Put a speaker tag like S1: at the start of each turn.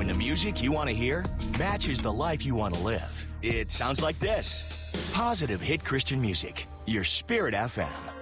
S1: When the music you want to hear matches the life you want to live, it sounds like this. Positive Hit Christian Music, your Spirit FM.